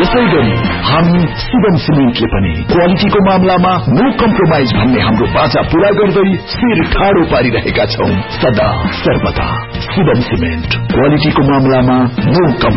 त्यसैगरी हामी शिवम सिमेन्टले पनि क्वालिटीको मामलामा नो कम्प्रोमाइज भन्ने हाम्रो बाचा पूरा गर्दै शिर ठाडो पारिरहेका छौं। सदा सर्वदा शिवम सिमेन्ट क्वालिटीको मामलामा नो